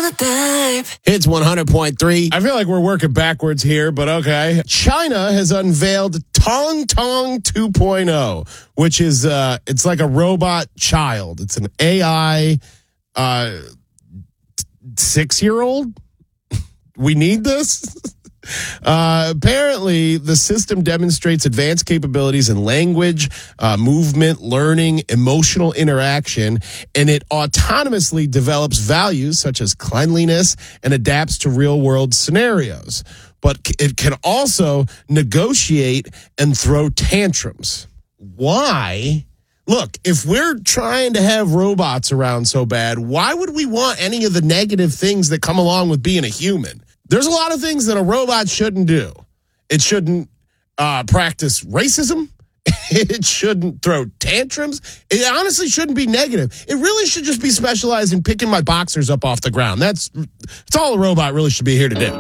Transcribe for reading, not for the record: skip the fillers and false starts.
It's 100.3. I feel like we're working backwards here, but okay. China has unveiled Tong Tong 2.0, which is it's like a robot child. It's an AI 6-year-old. We need this. Apparently, the system demonstrates advanced capabilities in language, movement, learning, emotional interaction, and it autonomously develops values such as cleanliness and adapts to real-world scenarios. But it can also negotiate and throw tantrums. Why? Look, if we're trying to have robots around so bad, why would we want any of the negative things that come along with being a human? There's a lot of things that a robot shouldn't do. It shouldn't practice racism. It shouldn't throw tantrums. It honestly shouldn't be negative. It really should just be specialized in picking my boxers up off the ground. That's all a robot really should be here to do.